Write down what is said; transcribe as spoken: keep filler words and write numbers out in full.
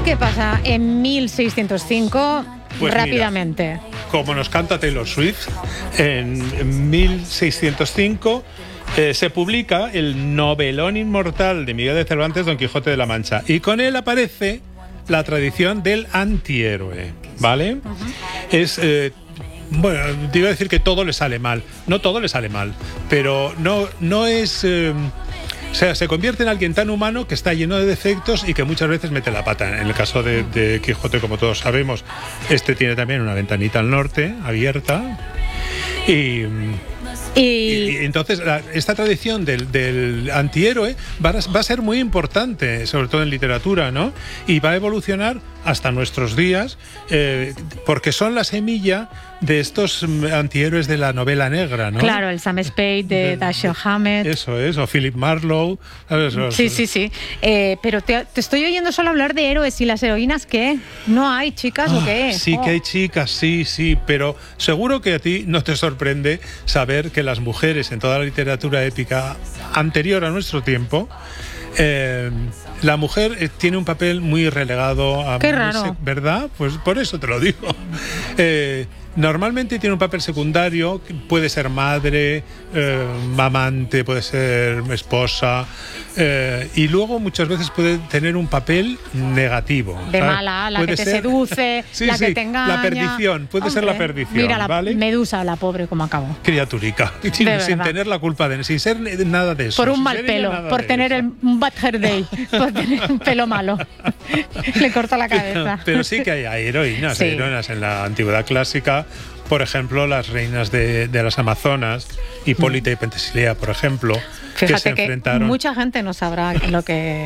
qué pasa en mil seiscientos cinco? Pues rápidamente. Mira, como nos canta Taylor Swift, en mil seiscientos cinco eh, se publica el novelón inmortal de Miguel de Cervantes, Don Quijote de la Mancha, y con él aparece la tradición del antihéroe, ¿vale? Uh-huh. Es... Eh, Bueno, te iba a decir que todo le sale mal. No todo le sale mal, pero no, no es... Eh, o sea, se convierte en alguien tan humano que está lleno de defectos y que muchas veces mete la pata. En el caso de, de Quijote, como todos sabemos, este tiene también una ventanita al norte abierta. Y... Y, y entonces la, esta tradición del, del antihéroe va a, va a ser muy importante, sobre todo en literatura, ¿no? Y va a evolucionar hasta nuestros días, eh, porque son la semilla de estos antihéroes de la novela negra, ¿no? Claro, el Sam Spade de, de Dashiell Hammett. Eso es, o Philip Marlowe. ¿Sabes? Sí, sí, sí. Eh, pero te, te estoy oyendo solo hablar de héroes, ¿y las heroínas qué? ¿No hay chicas oh, o qué? Sí, oh. que hay chicas, sí, sí, pero seguro que a ti no te sorprende saber que las mujeres en toda la literatura épica anterior a nuestro tiempo, eh, la mujer tiene un papel muy relegado a... Qué raro. Ese, ¿verdad? Pues por eso te lo digo. Eh, normalmente tiene un papel secundario, puede ser madre, eh, amante, puede ser esposa, eh, y luego muchas veces puede tener un papel negativo. De ¿sabes? mala, la puede que te ser... seduce, sí, la sí, que te engaña. La perdición, puede Hombre, ser la perdición. Mira la ¿vale? Medusa, la pobre, como acabó. Criaturica, sin, sin tener la culpa de sin ser nada de eso. Por un mal pelo, por tener el, un bad hair day, por tener un pelo malo. Le corta la cabeza. Pero, pero sí que hay, hay heroínas, sí. hay heroínas en la antigüedad clásica. Por ejemplo, las reinas de, de las Amazonas, Hipólita y Pentesilea, por ejemplo, Fíjate que se que enfrentaron. Mucha gente no sabrá lo que